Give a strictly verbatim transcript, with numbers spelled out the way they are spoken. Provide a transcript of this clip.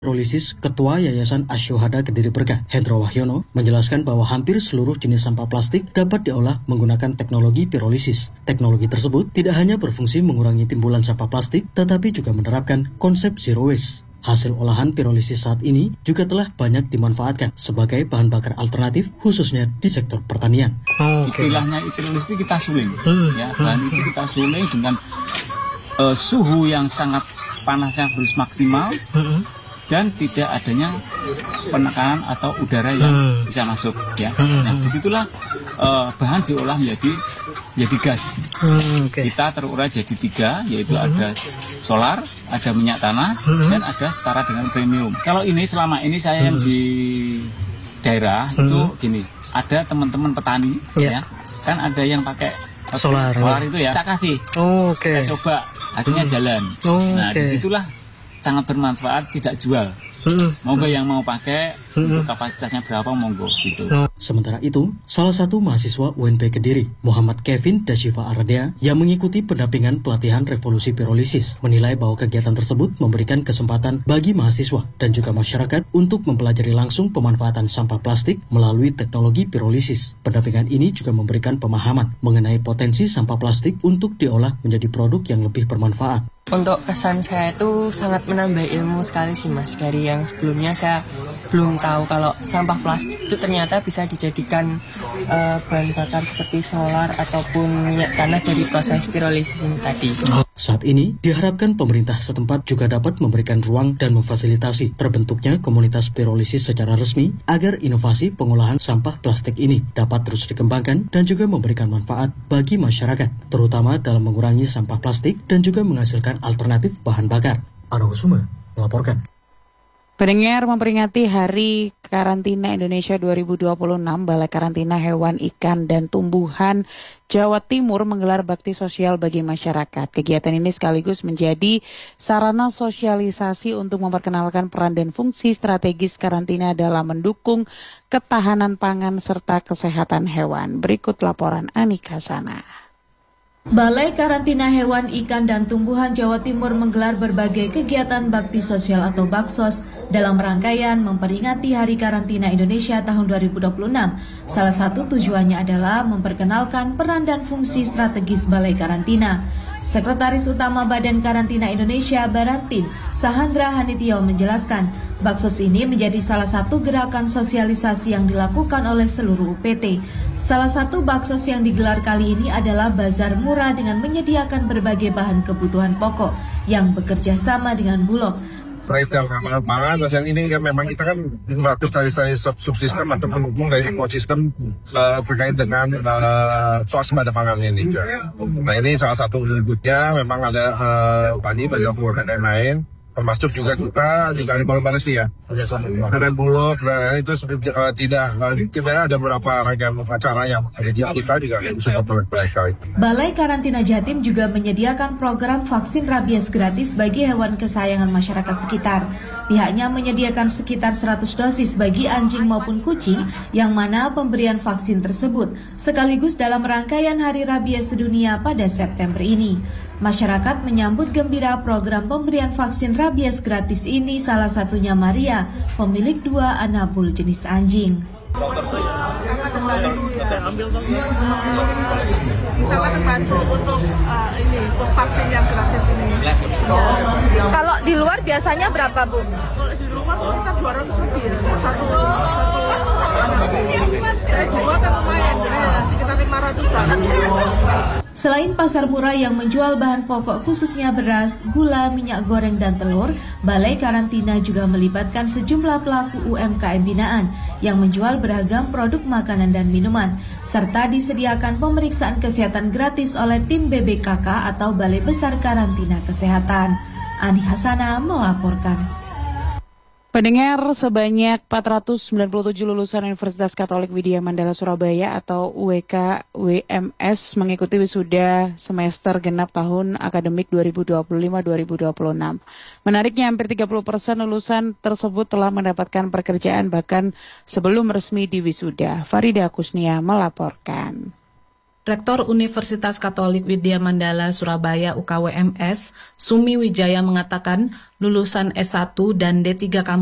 Pirolisis, Ketua Yayasan Asy-Syuhada Kediri Berkah, Hendro Wahyono, menjelaskan bahwa hampir seluruh jenis sampah plastik dapat diolah menggunakan teknologi pirolisis. Teknologi tersebut tidak hanya berfungsi mengurangi timbulan sampah plastik, tetapi juga menerapkan konsep zero waste. Hasil olahan pirolisis saat ini juga telah banyak dimanfaatkan sebagai bahan bakar alternatif, khususnya di sektor pertanian. Oh, okay. Istilahnya pirolisis kita suling, hmm. ya, bahan itu kita suling dengan uh, suhu yang sangat panasnya harus maksimal. Hmm. Dan tidak adanya penekanan atau udara yang hmm. bisa masuk, ya. Hmm. Nah, disitulah uh, bahan diolah menjadi jadi gas. Hmm, okay. Kita terurai jadi tiga, yaitu hmm. ada solar, ada minyak tanah, hmm. dan ada setara dengan premium. Kalau ini selama ini saya yang hmm. di daerah hmm. itu gini, ada teman-teman petani, yeah. ya, kan ada yang pakai solar, solar itu ya. Saya kasih, oh, okay. saya coba, akhirnya hmm. jalan. Oh, nah, okay. disitulah sangat bermanfaat, tidak jual. Hmm. Monggo yang mau pakai, hmm. untuk kapasitasnya berapa, monggo gitu. Sementara itu, salah satu mahasiswa U N P Kediri, Muhammad Kevin Dashifa Aradea, yang mengikuti pendampingan pelatihan revolusi pirolisis, menilai bahwa kegiatan tersebut memberikan kesempatan bagi mahasiswa dan juga masyarakat untuk mempelajari langsung pemanfaatan sampah plastik melalui teknologi pirolisis. Pendampingan ini juga memberikan pemahaman mengenai potensi sampah plastik untuk diolah menjadi produk yang lebih bermanfaat. Untuk kesan saya itu sangat menambah ilmu sekali sih mas. Dari yang sebelumnya saya belum tahu kalau sampah plastik itu ternyata bisa dijadikan uh, bahan bakar seperti solar ataupun minyak tanah dari proses pirolisis ini tadi. Saat ini diharapkan pemerintah setempat juga dapat memberikan ruang dan memfasilitasi terbentuknya komunitas pirolisis secara resmi agar inovasi pengolahan sampah plastik ini dapat terus dikembangkan dan juga memberikan manfaat bagi masyarakat, terutama dalam mengurangi sampah plastik dan juga menghasilkan alternatif bahan bakar. Argo Suma melaporkan. Pendengar, memperingati Hari Karantina Indonesia dua ribu dua puluh enam, Balai Karantina Hewan, Ikan, dan Tumbuhan Jawa Timur menggelar bakti sosial bagi masyarakat. Kegiatan ini sekaligus menjadi sarana sosialisasi untuk memperkenalkan peran dan fungsi strategis karantina dalam mendukung ketahanan pangan serta kesehatan hewan. Berikut laporan Anika Sana. Balai Karantina Hewan, Ikan, dan Tumbuhan Jawa Timur menggelar berbagai kegiatan bakti sosial atau baksos dalam rangkaian memperingati Hari Karantina Indonesia tahun dua ribu dua puluh enam. Salah satu tujuannya adalah memperkenalkan peran dan fungsi strategis Balai Karantina. Sekretaris Utama Badan Karantina Indonesia Barantin, Sahandra Hanitio menjelaskan, baksos ini menjadi salah satu gerakan sosialisasi yang dilakukan oleh seluruh U P T. Salah satu baksos yang digelar kali ini adalah bazar murah dengan menyediakan berbagai bahan kebutuhan pokok yang bekerja sama dengan Bulog. Retail keamanan pangan, terus yang ini kan memang kita kan mengatur dari subsistem atau pendukung dari ekosistem uh, terkait dengan uh, swasembada pangan ini. Nah ini salah satu wujudnya memang ada uh, padi, bajapur dan lain-lain. Termasuk juga kita di Kali Balas ya, dan Bulog, dan itu uh, tidak, uh, kita ada beberapa rangkaian acara yang ada di kita juga support oleh mereka. Balai Karantina Jatim juga menyediakan program vaksin rabies gratis bagi hewan kesayangan masyarakat sekitar. Pihaknya menyediakan sekitar seratus dosis bagi anjing maupun kucing, yang mana pemberian vaksin tersebut sekaligus dalam rangkaian Hari Rabies Sedunia pada September ini. Masyarakat menyambut gembira program pemberian vaksin rabies gratis ini, salah satunya Maria, pemilik dua anabul jenis anjing. Saya ambil dong. Sangat terbantu untuk uh, ini vaksin yang gratis ini. Kalau di luar biasanya berapa, Bu? Kalau di rumah sekitar dua ratus lebih ya. Satu, satu saya jual kan lumayan, sekitar lima ratusan. Selain pasar murah yang menjual bahan pokok khususnya beras, gula, minyak goreng, dan telur, Balai Karantina juga melibatkan sejumlah pelaku U M K M binaan yang menjual beragam produk makanan dan minuman, serta disediakan pemeriksaan kesehatan gratis oleh tim B B K K atau Balai Besar Karantina Kesehatan. Ani Hasana melaporkan. Pendengar, sebanyak empat ratus sembilan puluh tujuh lulusan Universitas Katolik Widya Mandala Surabaya atau U W K W M S mengikuti wisuda semester genap tahun akademik dua ribu dua puluh lima dua ribu dua puluh enam. Menariknya, hampir tiga puluh persen lulusan tersebut telah mendapatkan pekerjaan bahkan sebelum resmi diwisuda. Farida Kusnia melaporkan. Rektor Universitas Katolik Widya Mandala Surabaya U K W M S, Sumi Wijaya mengatakan lulusan S satu dan D tiga kampus